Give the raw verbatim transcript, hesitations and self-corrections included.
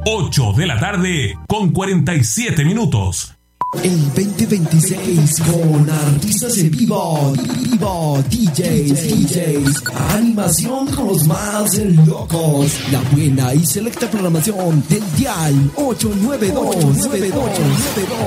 ocho de la tarde con cuarenta y siete minutos. El veinte veintiséis con artistas en vivo, vivo, D Js, D Js, animación con los más locos, la buena y selecta programación del dial ocho nueve dos nueve dos nueve dos.